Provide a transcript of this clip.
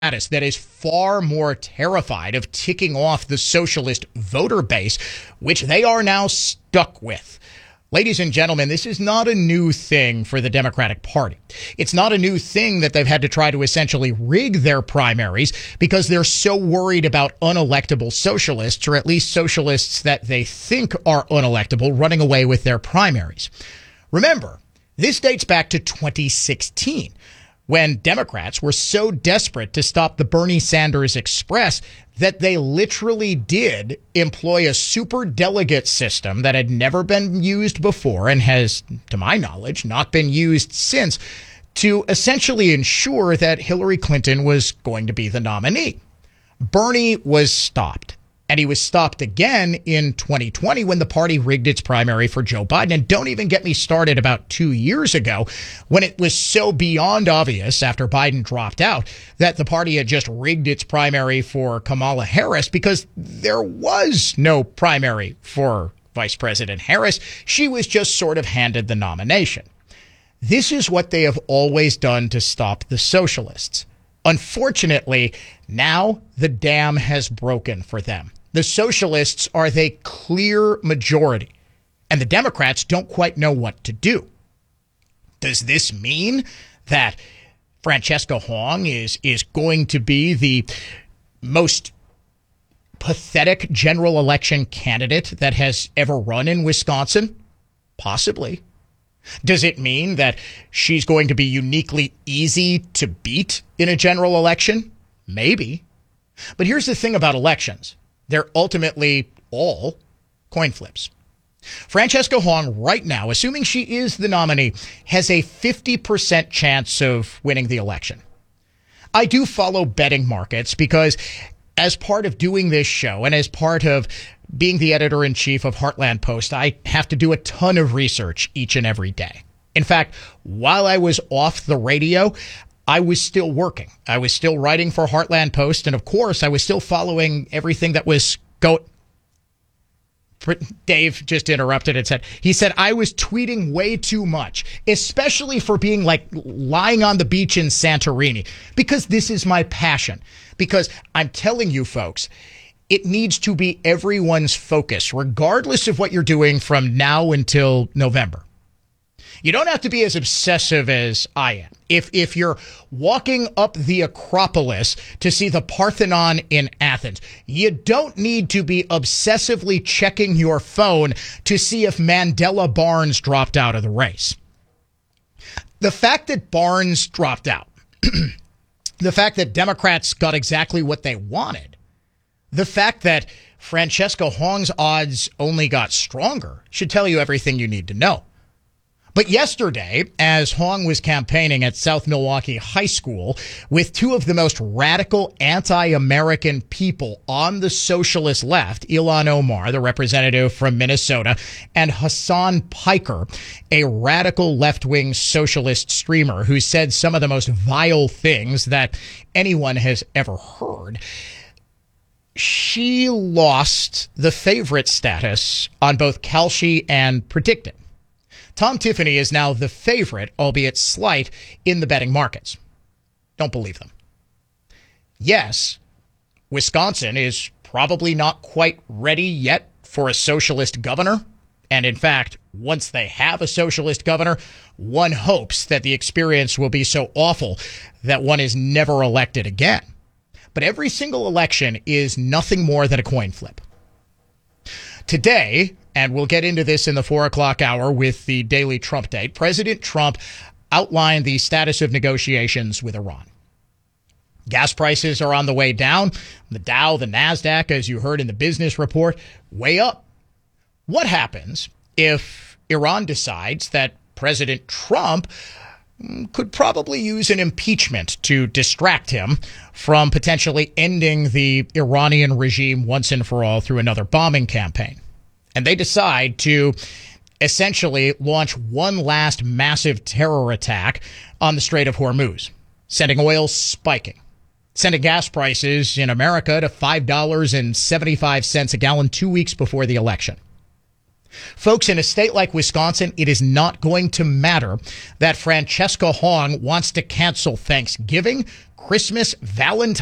that is far more terrified of ticking off the socialist voter base, which they are now stuck with. Ladies and gentlemen, this is not a new thing for the Democratic Party. It's not a new thing that they've had to try to essentially rig their primaries because they're so worried about unelectable socialists, or at least socialists that they think are unelectable, running away with their primaries. Remember, this dates back to 2016. When Democrats were so desperate to stop the Bernie Sanders Express that they literally did employ a super delegate system that had never been used before and has, to my knowledge, not been used since, to essentially ensure that Hillary Clinton was going to be the nominee. Bernie was stopped. And he was stopped again in 2020 when the party rigged its primary for Joe Biden. And don't even get me started about 2 years ago when it was so beyond obvious after Biden dropped out that the party had just rigged its primary for Kamala Harris because there was no primary for Vice President Harris. She was just sort of handed the nomination. This is what they have always done to stop the socialists. Unfortunately, now the dam has broken for them. The socialists are the clear majority, and the Democrats don't quite know what to do. Does this mean that Francesca Hong is going to be the most pathetic general election candidate that has ever run in Wisconsin? Possibly. Does it mean that she's going to be uniquely easy to beat in a general election? Maybe. But here's the thing about elections. They're ultimately all coin flips. Francesca Hong right now, assuming she is the nominee, has a 50% chance of winning the election. I do follow betting markets because as part of doing this show and as part of being the editor-in-chief of Heartland Post, I have to do a ton of research each and every day. In fact, while I was off the radio, I was still working. I was still writing for Heartland Post. And of course, I was still following everything that was going. Dave just interrupted and said, I was tweeting way too much, especially for being like lying on the beach in Santorini, because this is my passion. Because I'm telling you folks, it needs to be everyone's focus, regardless of what you're doing from now until November. You don't have to be as obsessive as I am. If you're walking up the Acropolis to see the Parthenon in Athens, you don't need to be obsessively checking your phone to see if Mandela Barnes dropped out of the race. The fact that Barnes dropped out, the fact that Democrats got exactly what they wanted, the fact that Francesca Hong's odds only got stronger should tell you everything you need to know. But yesterday, as Hong was campaigning at South Milwaukee High School with two of the most radical anti-American people on the socialist left, Ilhan Omar, the representative from Minnesota, and Hassan Piker, a radical left-wing socialist streamer who said some of the most vile things that anyone has ever heard, she lost the favorite status on both Kalshi and Predicted. Tom Tiffany is now the favorite, albeit slight, in the betting markets. Don't believe them. Yes, Wisconsin is probably not quite ready yet for a socialist governor. And in fact, once they have a socialist governor, one hopes that the experience will be so awful that one is never elected again. But every single election is nothing more than a coin flip. Today, and we'll get into this in the 4 o'clock hour with the daily Trump date, President Trump outlined the status of negotiations with Iran. Gas prices are on the way down. The Dow, the NASDAQ, as you heard in the business report, way up. What happens if Iran decides that President Trump could probably use an impeachment to distract him from potentially ending the Iranian regime once and for all through another bombing campaign? And they decide to essentially launch one last massive terror attack on the Strait of Hormuz, sending oil spiking, sending gas prices in America to $5.75 a gallon 2 weeks before the election. Folks, in a state like Wisconsin, it is not going to matter that Francesca Hong wants to cancel Thanksgiving, Christmas, Valentine's